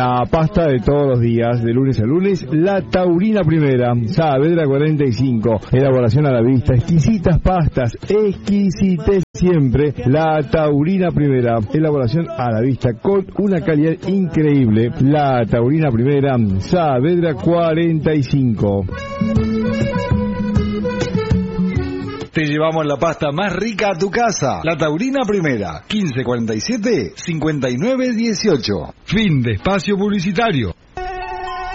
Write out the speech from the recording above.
La pasta de todos los días, de lunes a lunes, la Taurina Primera, Saavedra 45, elaboración a la vista, exquisitas pastas, exquisitez siempre, la Taurina Primera, elaboración a la vista con una calidad increíble, la Taurina Primera, Saavedra 45. Te llevamos la pasta más rica a tu casa. La Taurina Primera, 1547-5918. Fin de espacio publicitario.